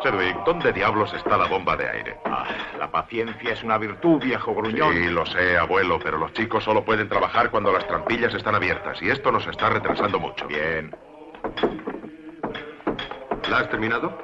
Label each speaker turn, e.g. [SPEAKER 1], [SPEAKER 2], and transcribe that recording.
[SPEAKER 1] Sedwick, ¿dónde diablos está la bomba de aire?
[SPEAKER 2] La paciencia es una virtud, viejo gruñón.
[SPEAKER 1] Sí, lo sé, abuelo, pero los chicos solo pueden trabajar cuando las trampillas están abiertas y esto nos está retrasando mucho.
[SPEAKER 2] Bien.
[SPEAKER 1] ¿La has terminado?